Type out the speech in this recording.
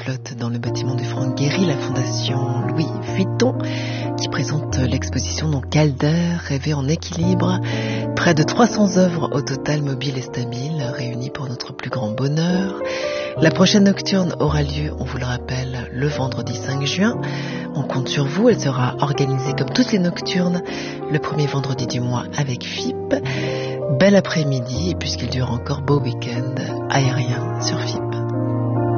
flotte dans le bâtiment de Franck Gehry, la fondation Louis Vuitton, qui présente l'exposition donc Calder, rêver en équilibre. Près de 300 œuvres au total, mobiles et stabiles, réunies pour notre plus grand bonheur. La prochaine nocturne aura lieu, on vous le rappelle, le vendredi 5 juin. On compte sur vous, elle sera organisée comme toutes les nocturnes, le premier vendredi du mois avec FIP. Bel après-midi, et puisqu'il dure encore, beau week-end aérien sur FIP.